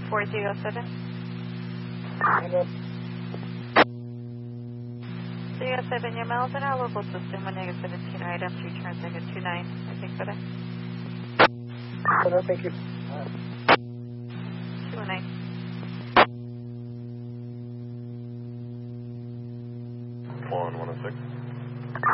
4007. 307, your miles in our local system, 1-17 right after you turn second 29. I think for that. Thank you. 219. 106.